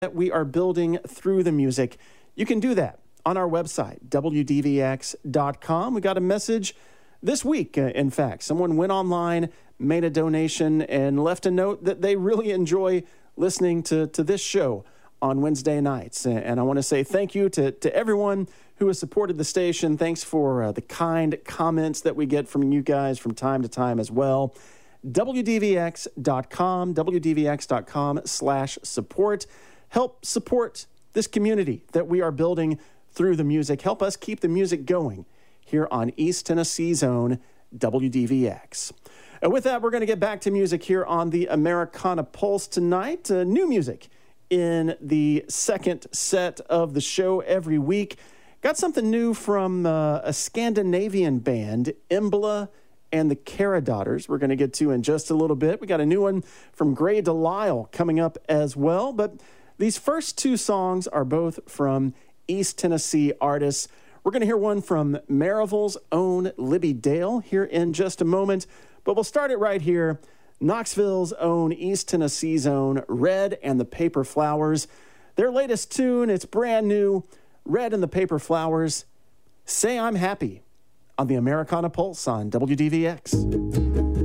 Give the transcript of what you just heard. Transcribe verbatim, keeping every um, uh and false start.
that we are building through the music. You can do that on our website, W D V X dot com. We got a message this week, uh, in fact. Someone went online, made a donation, and left a note that they really enjoy listening to, to this show on Wednesday nights. And I want to say thank you to, to everyone who has supported the station. Thanks for uh, the kind comments that we get from you guys from time to time as well. W D V X dot com, W D V X dot com slash support. Help support this community that we are building through the music. Help us keep the music going here on East Tennessee's own W D V X. And with that, we're going to get back to music here on the Americana Pulse tonight. Uh, new music in the second set of the show every week. Got something new from uh, a Scandinavian band, Embla and the Caradotters. We're going to get to in just a little bit. We got a new one from Grey Delisle coming up as well. But these first two songs are both from East Tennessee artists. We're going to hear one from Maryville's own Libby Dale here in just a moment. But we'll start it right here. Knoxville's own, East Tennessee's own, Red and the Paper Flowers. Their latest tune, it's brand new, Red and the Paper Flowers. Say I'm Happy on the Americana Pulse on W D V X.